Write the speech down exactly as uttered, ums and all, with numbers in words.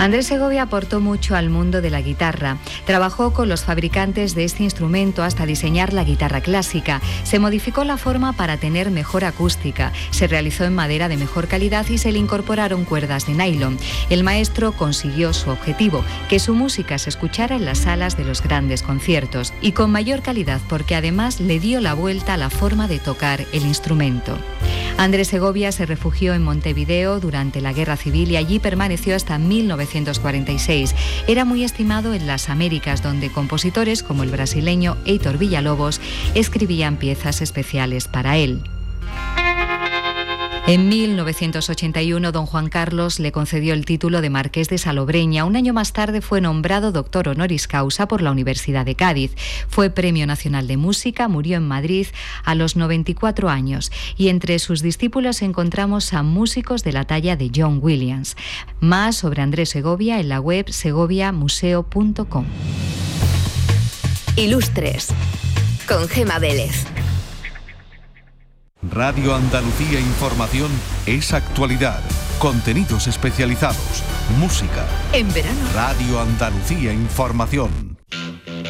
Andrés Segovia aportó mucho al mundo de la guitarra. Trabajó con los fabricantes de este instrumento hasta diseñar la guitarra clásica. Se modificó la forma para tener mejor acústica. Se realizó en madera de mejor calidad y se le incorporaron cuerdas de nylon. El maestro consiguió su objetivo, que su música se escuchara en las salas de los grandes conciertos y con mayor calidad, porque además le dio la vuelta a la forma de tocar el instrumento. Andrés Segovia se refugió en Montevideo durante la Guerra Civil y allí permaneció hasta mil novecientos cuarenta y seis. Era muy estimado en las Américas, donde compositores como el brasileño Heitor Villa-Lobos escribían piezas especiales para él. En mil novecientos ochenta y uno, don Juan Carlos le concedió el título de Marqués de Salobreña. Un año más tarde fue nombrado doctor honoris causa por la Universidad de Cádiz. Fue Premio Nacional de Música, murió en Madrid a los noventa y cuatro años. Y entre sus discípulos encontramos a músicos de la talla de John Williams. Más sobre Andrés Segovia en la web segovia museo punto com. Ilustres, con Gema Vélez. Radio Andalucía Información es actualidad, contenidos especializados, música. En verano. Radio Andalucía Información.